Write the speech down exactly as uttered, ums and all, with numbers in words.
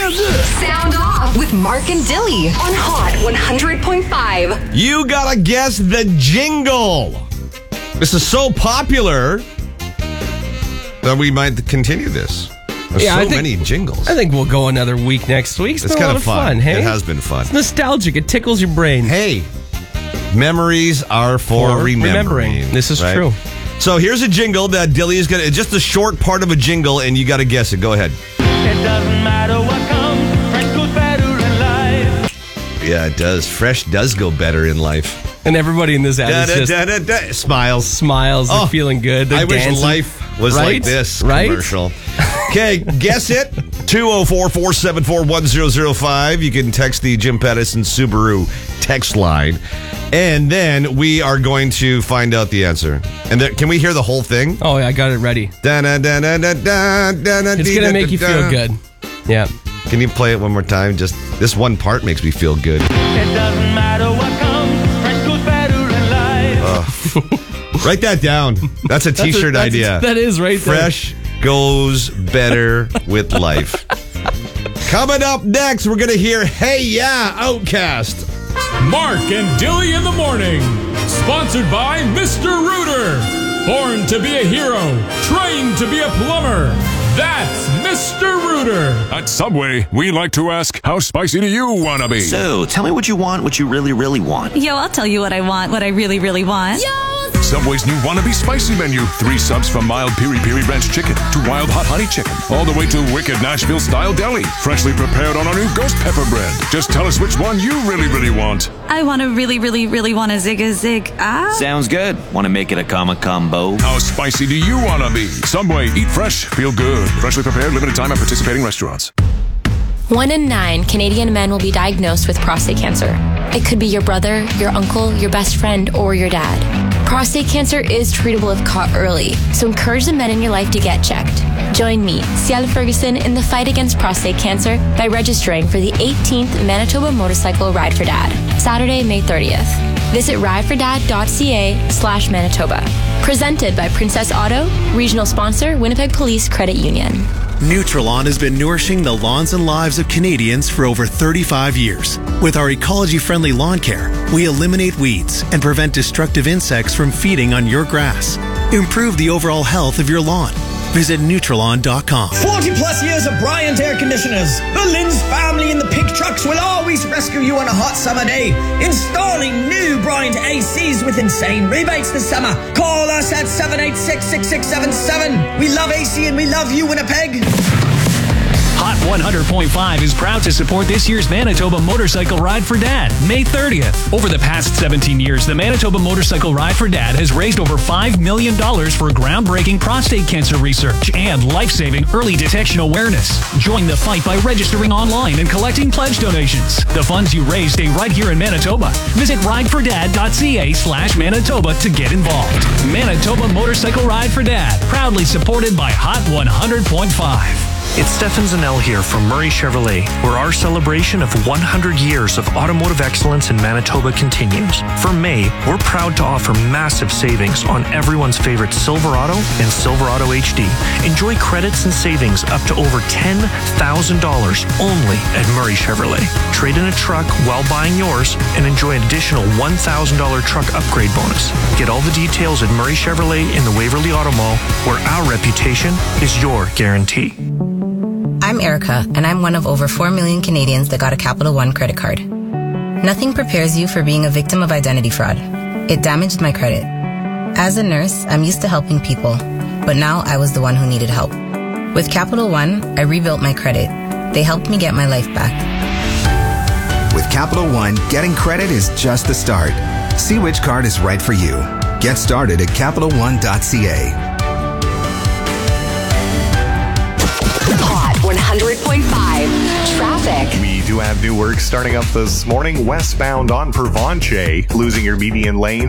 hear this? Sound Off with Mark and Dilly on Hot one hundred point five. You gotta guess the jingle. This is so popular that we might continue this. There's Yeah, so I think- many jingles. I think we'll go another week next week. It's, It's been a kind lot of fun. fun. Hey, It has been fun. It's nostalgic. It tickles your brain. Hey, memories are for, For remembering. remembering. This is right? true. So here's a jingle that Dilly is going to, just a short part of a jingle, and you got to guess it. Go ahead. It doesn't matter what comes, fresh goes better in life. Yeah, it does. Fresh does go better in life. And everybody in this ad Da, is da, just da, da, da. Smiles. smiles. They're Oh, feeling good. They're I wish dancing. life was Right? like this Right? commercial. Okay, guess it. two oh four, four seven four, one oh oh five. You can text the Jim Pattison Subaru text line. And then we are going to find out the answer. And there, can we hear the whole thing? Oh, yeah, I got it ready. Da, da, da, da, da, da, da, It's dee, going da, to make da, you da. feel good. Yeah. Can you play it one more time? Just this one part makes me feel good. It doesn't matter what comes, fresh goes better in life. Write that down. That's a That's a- t-shirt that's- idea. That is right there. Fresh goes better with life. Coming up next, we're going to hear Hey Ya Outcast. Mark and Dilly in the morning. Sponsored by Mister Rooter. Born to be a hero, trained to be a plumber. That's Mister Rooter. At Subway, we like to ask, how spicy do you want to be? So, tell me what you want, what you really, really want. Yo, I'll tell you what I want, what I really, really want. Subway's new Wannabe Spicy menu. Three subs from mild piri-piri ranch chicken to wild hot honey chicken. All the way to wicked Nashville-style deli. Freshly prepared on our new ghost pepper bread. Just tell us which one you really, really want. I want to really, really, really want a zig a zig. Ah. Sounds good. Want to make it a comma combo? How spicy do you want to be? Subway, eat fresh, feel good. Freshly prepared, limited time at participating restaurants. One in nine Canadian men will be diagnosed with prostate cancer. It could be your brother, your uncle, your best friend, or your dad. Prostate cancer is treatable if caught early, so encourage the men in your life to get checked. Join me, Ciel Ferguson, in the fight against prostate cancer by registering for the eighteenth Manitoba Motorcycle Ride for Dad, Saturday, May thirtieth. Visit ridefordad.ca slash Manitoba. Presented by Princess Auto, regional sponsor, Winnipeg Police Credit Union. Nutrilon has been nourishing the lawns and lives of Canadians for over thirty-five years. With our ecology-friendly lawn care, we eliminate weeds and prevent destructive insects from feeding on your grass. Improve the overall health of your lawn. Visit Nutrilon dot com. forty plus years of Bryant Air Conditioners. The Linz family in the pig trucks will always rescue you on a hot summer day. Installing new Bryant A Cs with insane rebates this summer. Call us at seven eight six, six six seven seven. We love A C and we love you, Winnipeg. Hot one hundred point five is proud to support this year's Manitoba Motorcycle Ride for Dad, May thirtieth. Over the past seventeen years, the Manitoba Motorcycle Ride for Dad has raised over five million dollars for groundbreaking prostate cancer research and life-saving early detection awareness. Join the fight by registering online and collecting pledge donations. The funds you raise stay right here in Manitoba. Visit ridefordad.ca slash Manitoba to get involved. Manitoba Motorcycle Ride for Dad, proudly supported by Hot one hundred point five. It's Stefan Zanel here from Murray Chevrolet, where our celebration of one hundred years of automotive excellence in Manitoba continues. For May, we're proud to offer massive savings on everyone's favorite Silverado and Silverado H D. Enjoy credits and savings up to over ten thousand dollars only at Murray Chevrolet. Trade in a truck while buying yours and enjoy an additional one thousand dollars truck upgrade bonus. Get all the details at Murray Chevrolet in the Waverly Auto Mall, where our reputation is your guarantee. I'm Erica, and I'm one of over four million Canadians that got a Capital One credit card. Nothing prepares you for being a victim of identity fraud. It damaged my credit. As a nurse, I'm used to helping people, but now I was the one who needed help. With Capital One, I rebuilt my credit. They helped me get my life back. With Capital One, getting credit is just the start. See which card is right for you. Get started at capital one dot c a. Hot one hundred point five. Traffic. We do have new work starting up this morning westbound on Pervanche, losing your median lane.